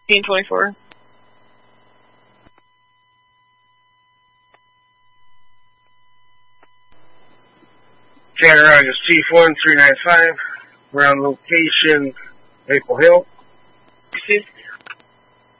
1824. Canada August Chief 1395. Ground location, Maple Hill. Received.